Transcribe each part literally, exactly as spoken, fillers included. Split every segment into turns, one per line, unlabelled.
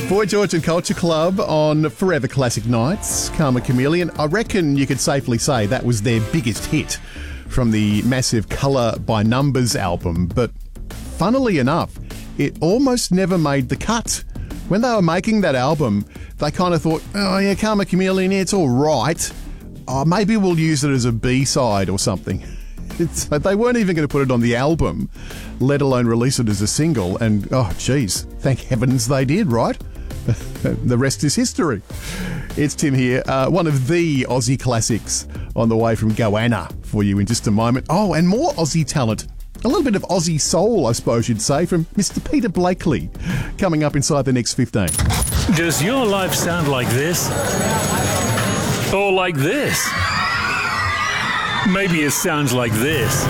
Boy George and Culture Club on Forever Classic Nights. Karma Chameleon. I reckon you could safely say that was their biggest hit from the massive Colour by Numbers album. But funnily enough, it almost never made the cut. When they were making that album, they kind of thought, oh yeah, Karma Chameleon, yeah, it's all right. Oh, maybe we'll use it as a B-side or something. It's, they weren't even going to put it on the album, let alone release it as a single. And, oh, geez, thank heavens they did, right? The rest is history. It's Tim here. Uh, one of the Aussie classics on the way from Goanna for you in just a moment. Oh, and more Aussie talent. A little bit of Aussie soul, I suppose you'd say, from Mister Peter Blakely, coming up inside the next fifteen.
Does your life sound like this? Or like this? Maybe it sounds like this.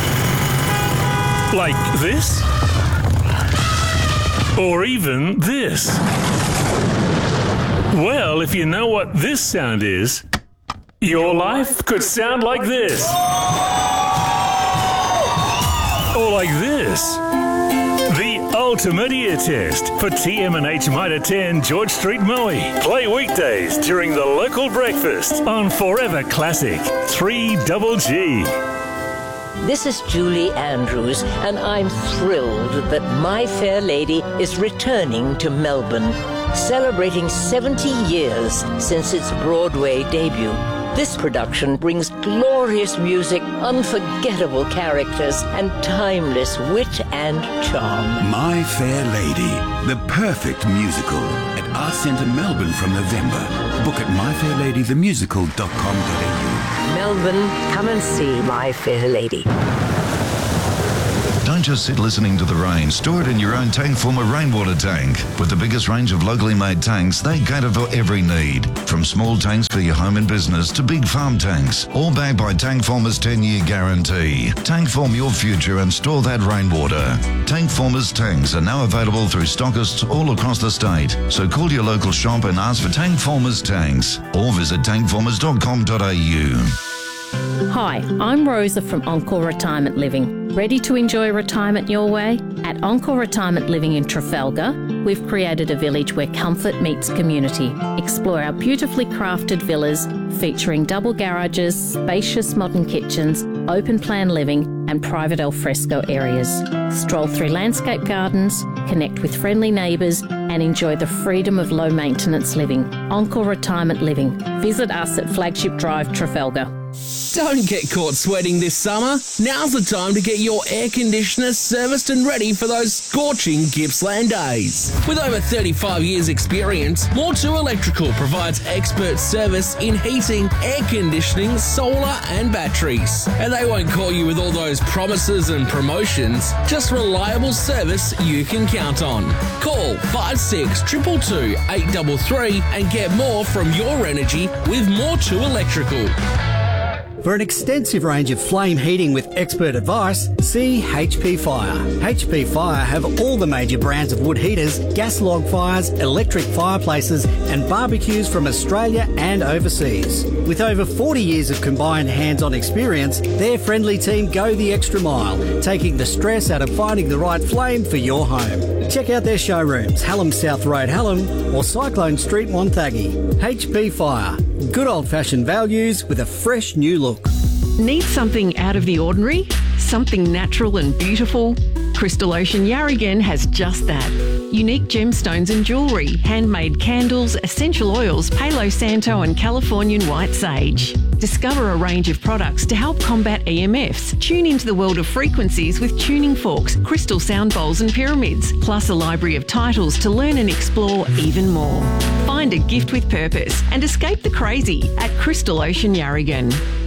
Like this? Or even this? Well, if you know what this sound is, your life could sound like this. Or like this. The ultimate ear test for T M and H Mitre ten George Street, Maui. Play weekdays during the local breakfast on Forever Classic three G G.
This is Julie Andrews, and I'm thrilled that My Fair Lady is returning to Melbourne, celebrating seventy years since its Broadway debut. This production brings glorious music, unforgettable characters, and timeless wit and charm.
My Fair Lady, the perfect musical at Arts Centre Melbourne from November. Book at my fair lady the musical dot com dot a u.
Melbourne, come and see My Fair Lady.
Don't just sit listening to the rain. Store it in your own tank former rainwater tank. With the biggest range of locally made tanks, they cater for every need. From small tanks for your home and business to big farm tanks. All backed by Tankformer's ten-year guarantee. Tankform your future and store that rainwater. Tankformer's tanks are now available through stockists all across the state. So call your local shop and ask for Tankformer's tanks. Or visit tankformers dot com dot a u.
Hi, I'm Rosa from Encore Retirement Living. Ready to enjoy retirement your way? At Encore Retirement Living in Trafalgar, we've created a village where comfort meets community. Explore our beautifully crafted villas featuring double garages, spacious modern kitchens, open plan living and private alfresco areas. Stroll through landscape gardens, connect with friendly neighbours and enjoy the freedom of low maintenance living. Encore Retirement Living. Visit us at Flagship Drive, Trafalgar.
Don't get caught sweating this summer. Now's the time to get your air conditioner serviced and ready for those scorching Gippsland days. With over thirty-five years experience, More two Electrical provides expert service in heating, air conditioning, solar and batteries. And they won't call you with all those promises and promotions, just reliable service you can count on. Call five six two two two, eight three three and get more from your energy with More two Electrical.
For an extensive range of flame heating with expert advice, see H P Fire. H P Fire have all the major brands of wood heaters, gas log fires, electric fireplaces and barbecues from Australia and overseas. With over forty years of combined hands-on experience, their friendly team go the extra mile, taking the stress out of finding the right flame for your home. Check out their showrooms, Hallam South Road, Hallam or Cyclone Street, Wonthaggi. H P Fire. Good old-fashioned values with a fresh new look.
Need something out of the ordinary? Something natural and beautiful? Crystal Ocean Yarragon has just that. Unique gemstones and jewellery, handmade candles, essential oils, Palo Santo and Californian white sage. Discover a range of products to help combat E M Fs. Tune into the world of frequencies with tuning forks, crystal sound bowls and pyramids, plus a library of titles to learn and explore even more. Find a gift with purpose and escape the crazy at Crystal Ocean Yarragon.